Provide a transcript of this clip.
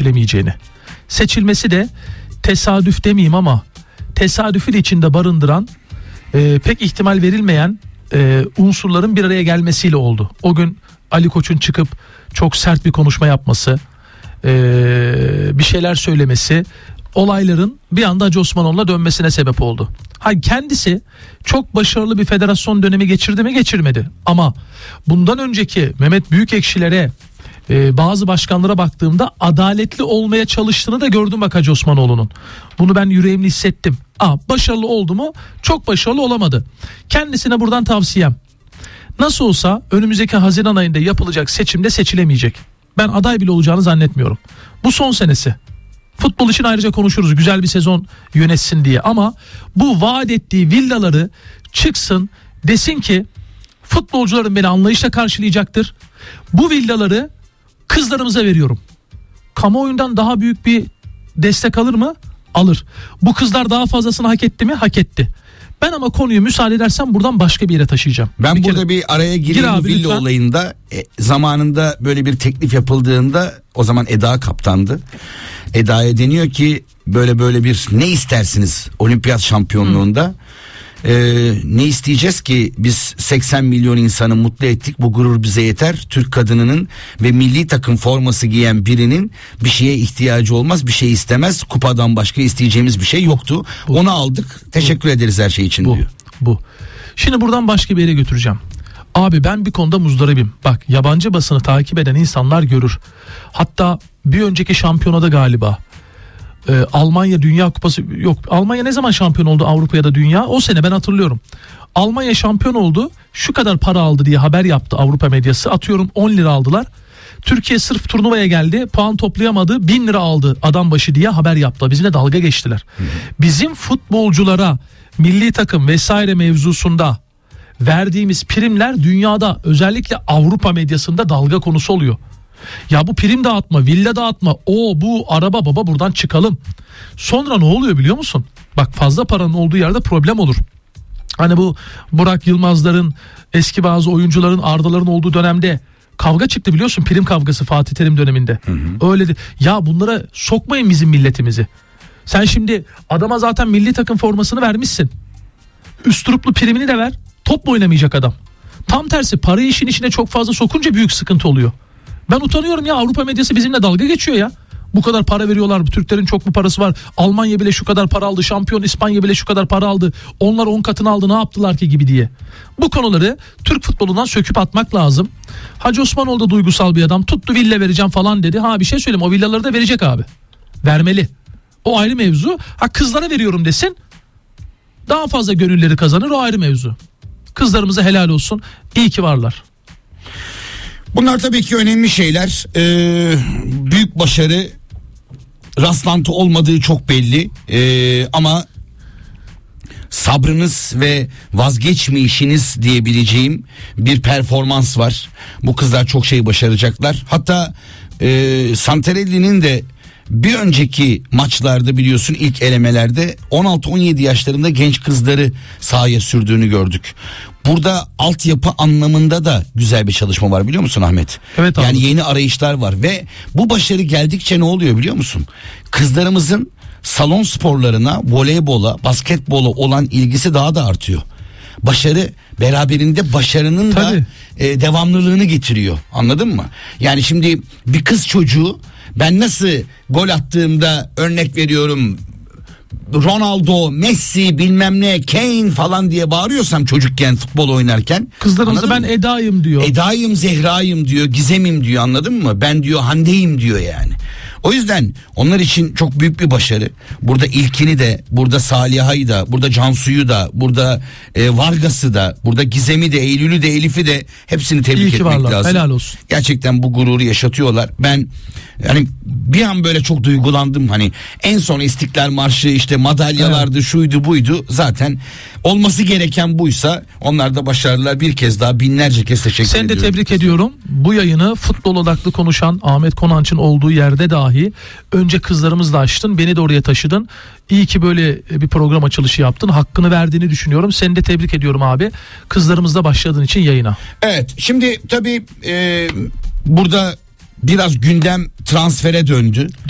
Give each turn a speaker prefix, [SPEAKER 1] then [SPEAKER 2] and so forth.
[SPEAKER 1] seçilemeyeceğini. Seçilmesi de tesadüf demeyeyim ama tesadüfü de içinde barındıran pek ihtimal verilmeyen unsurların bir araya gelmesiyle oldu. O gün Ali Koç'un çıkıp çok sert bir konuşma yapması, bir şeyler söylemesi olayların bir anda Hacı Osmanoğlu'na dönmesine sebep oldu. Kendisi çok başarılı bir federasyon dönemi geçirdi mi? Geçirmedi. Ama bundan önceki Mehmet Büyükekşilere, bazı başkanlara baktığımda adaletli olmaya çalıştığını da gördüm bak Hacı Osmanoğlu'nun. Bunu ben yüreğimle hissettim. Başarılı oldu mu? Çok başarılı olamadı. Kendisine buradan tavsiyem. Nasıl olsa önümüzdeki Haziran ayında yapılacak seçimde seçilemeyecek. Ben aday bile olacağını zannetmiyorum. Bu son senesi. Futbol için ayrıca konuşuruz, güzel bir sezon yönetsin diye, ama bu vaat ettiği villaları çıksın desin ki futbolcularım beni anlayışla karşılayacaktır. Bu villaları kızlarımıza veriyorum. Kamuoyundan daha büyük bir destek alır mı? Alır. Bu kızlar daha fazlasını hak etti mi? Hak etti. Ben ama konuyu müsaade edersen buradan başka bir yere taşıyacağım.
[SPEAKER 2] Ben burada bir araya gireyim villa
[SPEAKER 1] lütfen.
[SPEAKER 2] Olayında. Zamanında böyle bir teklif yapıldığında o zaman Eda kaptandı. Eda'ya deniyor ki böyle bir ne istersiniz olimpiyat şampiyonluğunda? Ne isteyeceğiz ki, biz 80 milyon insanı mutlu ettik, bu gurur bize yeter. Türk kadınının ve milli takım forması giyen birinin bir şeye ihtiyacı olmaz, bir şey istemez, kupadan başka isteyeceğimiz bir şey yoktu. Onu aldık, teşekkür ederiz her şey için diyor.
[SPEAKER 1] Bu. Şimdi buradan başka bir yere götüreceğim. Abi ben bir konuda muzdaribim. Bak, yabancı basını takip eden insanlar görür. Hatta bir önceki şampiyonada galiba Almanya Dünya Kupası, yok, Almanya ne zaman şampiyon oldu Avrupa ya da dünya? O sene ben hatırlıyorum. Almanya şampiyon oldu, şu kadar para aldı diye haber yaptı Avrupa medyası. Atıyorum 10 lira aldılar. Türkiye sırf turnuvaya geldi, puan toplayamadı, 1000 lira aldı adam başı diye haber yaptı. Bizimle dalga geçtiler. Bizim futbolculara milli takım vesaire mevzusunda verdiğimiz primler dünyada, özellikle Avrupa medyasında dalga konusu oluyor. Ya bu prim dağıtma, villa dağıtma, bu araba baba, buradan çıkalım. Sonra ne oluyor biliyor musun? Bak, fazla paranın olduğu yerde problem olur. Hani bu Burak Yılmazların, eski bazı oyuncuların, Ardaların olduğu dönemde kavga çıktı biliyorsun, prim kavgası Fatih Terim döneminde. Öyle de, ya bunlara sokmayın bizim milletimizi. Sen şimdi adama zaten milli takım formasını vermişsin. Üsturuplu primini de ver, top mu oynamayacak adam? Tam tersi, parayı işin içine çok fazla sokunca büyük sıkıntı oluyor. Ben utanıyorum ya, Avrupa medyası bizimle dalga geçiyor ya. Bu kadar para veriyorlar, Türklerin çok mu parası var? Almanya bile şu kadar para aldı, şampiyon İspanya bile şu kadar para aldı. Onlar 10 katını aldı, ne yaptılar ki gibi diye. Bu konuları Türk futbolundan söküp atmak lazım. Hacı Osmanoğlu da duygusal bir adam, tuttu villa vereceğim falan dedi. Bir şey söyleyeyim, o villaları da verecek abi. Vermeli. O ayrı mevzu. Kızlara veriyorum desin, daha fazla gönülleri kazanır, o ayrı mevzu. Kızlarımıza helal olsun, iyi ki varlar.
[SPEAKER 2] Bunlar tabii ki önemli şeyler. Büyük başarı, rastlantı olmadığı çok belli. Ama sabrınız ve vazgeçmeyişiniz diyebileceğim bir performans var. Bu kızlar çok şey başaracaklar. Hatta Santarelli'nin de bir önceki maçlarda biliyorsun, ilk elemelerde 16-17 yaşlarında genç kızları sahaya sürdüğünü gördük. Burada altyapı anlamında da güzel bir çalışma var, biliyor musun Ahmet?
[SPEAKER 1] Evet abi.
[SPEAKER 2] Yani yeni arayışlar var ve bu başarı geldikçe ne oluyor biliyor musun? Kızlarımızın salon sporlarına, voleybola, basketbola olan ilgisi daha da artıyor. Başarı beraberinde başarının da devamlılığını getiriyor, anladın mı? Yani şimdi bir kız çocuğu, ben nasıl gol attığımda, örnek veriyorum, Ronaldo, Messi, bilmem ne, Kane falan diye bağırıyorsam çocukken futbol oynarken,
[SPEAKER 1] kızlarımıza ben Eda'yım diyor.
[SPEAKER 2] Eda'yım, Zehra'yım diyor, Gizem'im diyor, anladın mı? Ben diyor Hande'yim diyor yani. O yüzden onlar için çok büyük bir başarı. Burada İlkin'i de, burada Saliha'yı da, burada Cansu'yu da, burada Vargas'ı da, burada Gizem'i de, Eylül'ü de, Elif'i de, hepsini tebrik etmek
[SPEAKER 1] varlar,
[SPEAKER 2] lazım.
[SPEAKER 1] helal olsun.
[SPEAKER 2] Gerçekten bu gururu yaşatıyorlar. Ben yani bir an böyle çok duygulandım. Hani en son İstiklal Marşı, işte madalyalardı, şuydu buydu. Zaten olması gereken buysa onlar da başarılar. Bir kez daha binlerce kez teşekkür ediyorum.
[SPEAKER 1] Seni de tebrik ediyorum. Bu yayını futbol odaklı konuşan Ahmet Konanç'ın olduğu yerde dahi önce kızlarımızla açtın, beni de oraya taşıdın. İyi ki böyle bir program açılışı yaptın. Hakkını verdiğini düşünüyorum. Seni de tebrik ediyorum abi. Kızlarımızla başladığın için yayına.
[SPEAKER 2] Evet, şimdi tabii burada biraz gündem transfere döndü.